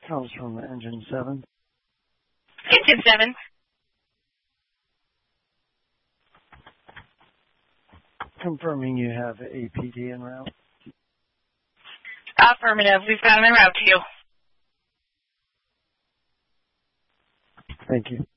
Comes from engine 7. Engine 7. Confirming you have APD en route. Affirmative. We've got them en route to you. Thank you.